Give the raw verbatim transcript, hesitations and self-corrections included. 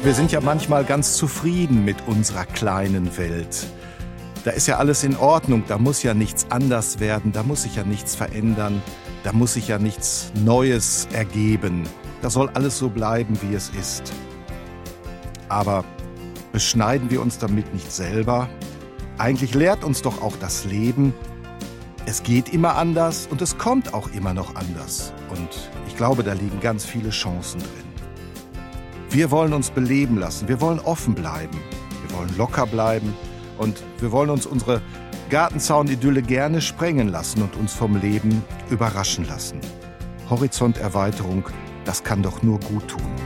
Wir sind ja manchmal ganz zufrieden mit unserer kleinen Welt. Da ist ja alles in Ordnung, da muss ja nichts anders werden, da muss sich ja nichts verändern, da muss sich ja nichts Neues ergeben. Da soll alles so bleiben, wie es ist. Aber beschneiden wir uns damit nicht selber? Eigentlich lehrt uns doch auch das Leben, es geht immer anders und es kommt auch immer noch anders. Und ich glaube, da liegen ganz viele Chancen drin. Wir wollen uns beleben lassen, wir wollen offen bleiben, wir wollen locker bleiben und wir wollen uns unsere Gartenzaun-Idylle gerne sprengen lassen und uns vom Leben überraschen lassen. Horizonterweiterung, das kann doch nur gut tun.